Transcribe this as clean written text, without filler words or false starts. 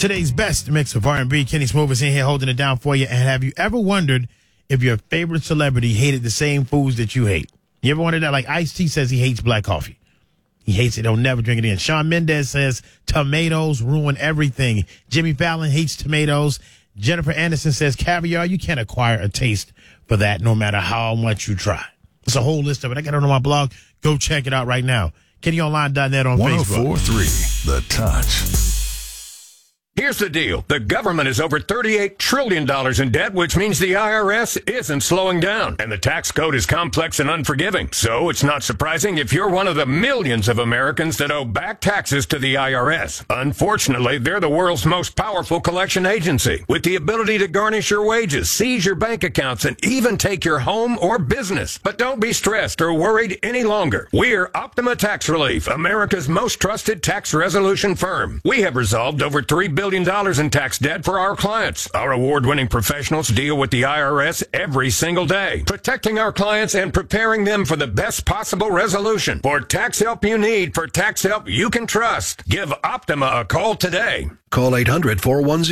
Today's best mix of R&B. Kenny Smooth is in here holding it down for you. And have you ever wondered if your favorite celebrity hated the same foods that you hate? You ever wondered that? Like Ice-T says he hates black coffee. He hates it. He'll never drink it again. Shawn Mendes says tomatoes ruin everything. Jimmy Fallon hates tomatoes. Jennifer Anderson says caviar, you can't acquire a taste for that no matter how much you try. It's a whole list of it. I got it on my blog. Go check it out right now. KennyOnline.net on Facebook. 104.3 The Touch. Here's the deal. The government is over $38 trillion in debt, which means the IRS isn't slowing down. And the tax code is complex and unforgiving. So it's not surprising if you're one of the millions of Americans that owe back taxes to the IRS. Unfortunately, they're the world's most powerful collection agency, with the ability to garnish your wages, seize your bank accounts, and even take your home or business. But don't be stressed or worried any longer. We're Optima Tax Relief, America's most trusted tax resolution firm. We have resolved over $3 billion in tax debt for our clients. Our award-winning professionals deal with the IRS every single day, protecting our clients and preparing them for the best possible resolution. For tax help you need, for tax help you can trust, give Optima a call today. Call 800-410